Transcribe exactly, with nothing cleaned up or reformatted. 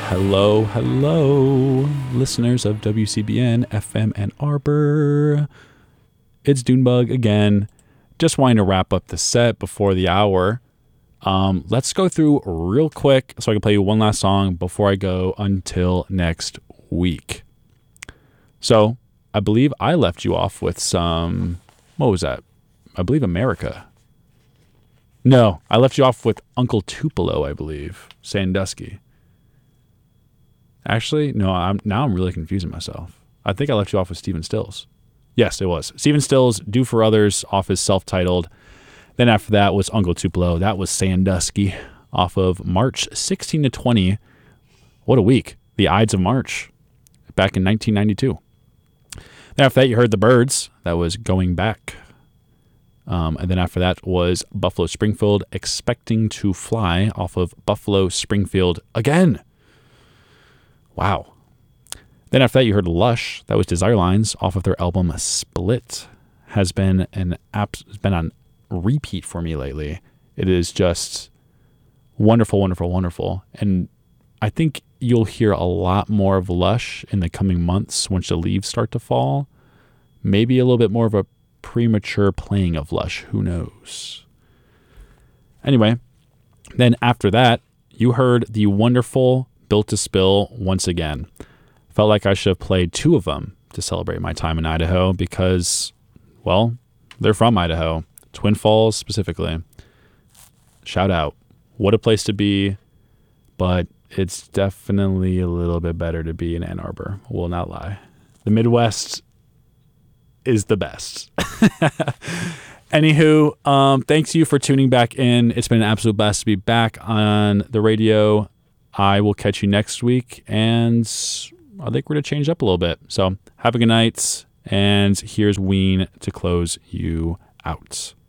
Hello, hello, listeners of W C B N F M Ann Arbor. It's Dunebug again. Just wanting to wrap up the set before the hour. Um, let's go through real quick so I can play you one last song before I go until next week. So, I believe I left you off with some, what was that? I believe America. No, I left you off with Uncle Tupelo, I believe. Sandusky. Actually, no, I'm now I'm really confusing myself. I think I left you off with Stephen Stills. Yes, it was. Stephen Stills, Do For Others, off his self-titled. Then after that was Uncle Tupelo. That was Sandusky, off of March sixteen to twenty. What a week. The Ides of March, back in nineteen ninety-two. Then after that, you heard The Byrds. That was Going Back. Um, and then after that was Buffalo Springfield, Expecting to Fly, off of Buffalo Springfield again. Wow. Then after that, you heard Lush. That was Desire Lines, off of their album Split. Has been an app, has been on repeat for me lately. It is just wonderful, wonderful, wonderful. And I think you'll hear a lot more of Lush in the coming months once the leaves start to fall. Maybe a little bit more of a premature playing of Lush. Who knows? Anyway, then after that, you heard the wonderful Built to Spill once again. Felt like I should have played two of them to celebrate my time in Idaho because, well, they're from Idaho. Twin Falls specifically. Shout out. What a place to be, but it's definitely a little bit better to be in Ann Arbor. Will not lie. The Midwest is the best. Anywho, um, thanks you for tuning back in. It's been an absolute blast to be back on the radio. I will catch you next week, and I think we're going to change up a little bit. So have a good night, and here's Ween to close you out.